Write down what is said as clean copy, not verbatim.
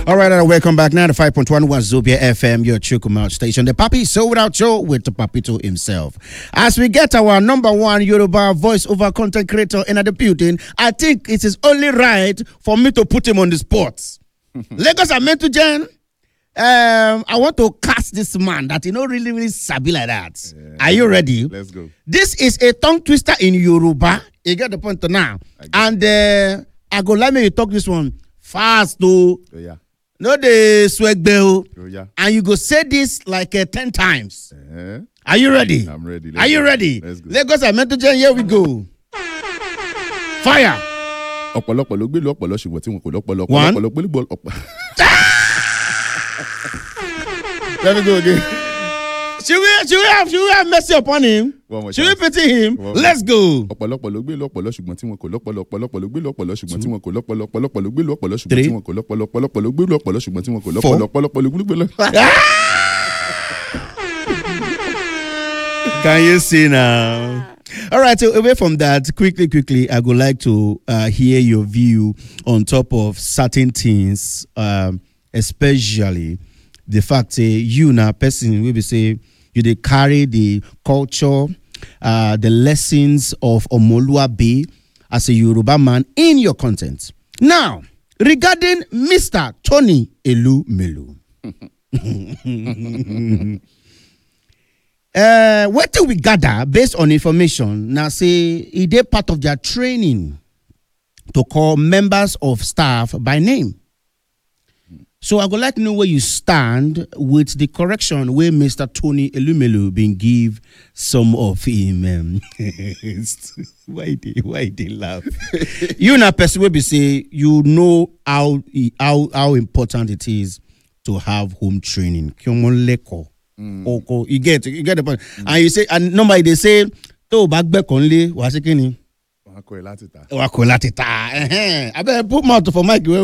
All right, welcome back. 95.1 Wazobia FM, your Chukwuma station. The Papi Sold Out Show with the Papito himself. As we get our number one Yoruba voice-over content creator in the building, I think it is only right for me to put him on the spot. Lagos are meant to Jen. I want to cast this man that really sabi like that. Yeah. Are you ready? Let's go. This is a tongue twister in Yoruba. You get the point now. And I go let me talk this one fast though. Oh, yeah. No the swag bell. Oh, yeah. And you go say this like 10 times. Are you ready? I'm ready. Are you ready? Let's go. Lagos are meant to join. Here we go. Fire. Ọ̀pọ̀lọpọ̀ ló gbé lu ọ̀pọ̀lọ ṣùgbọ́n tí wọn kò lọ́pọlọ. One. Let me go again. Should we have mercy upon him? Should we pity him? Let's go. Ọ̀pọ̀lọpọ̀ ló gbé lu ọ̀pọ̀lọ ṣùgbọ́n tí wọn kò lọ́pọlọ. Ọ̀pọ̀lọpọ̀ ló gbé lu ọ̀pọ̀lọ ṣùgbọ́n tí wọn kò lọ́pọlọ. Ọ̀pọ̀lọpọ̀ ló gbé lu ọ̀pọ̀lọ ṣùgbọ́n tí wọn kò lọ́pọlọ. Ọ̀pọ̀lọpọ̀ ló gbé lu ọ̀pọ̀lọ ṣùgbọ́n tí wọn kò lọ́pọlọ. Ọ̀pọ̀lọpọ̀ ló gbé lu. Can you see now? All right, so away from that, quickly, I would like to hear your view on top of certain things, especially the fact that you now person will be say you they carry the culture, the lessons of Omoluabi as a Yoruba man in your content. Now, regarding Mr. Tony Elumelu. What do we gather based on information? Now say it is part of their training to call members of staff by name. So I would like to know where you stand with the correction where Mr. Tony Elumelu been give some of him. Why they laugh? You na person will be say you know how important it is to have home training. Oko, you get the point. And you say, and normally they say, to back back only, was it kini? Wa ko láti ta. I better put mouth for Mike.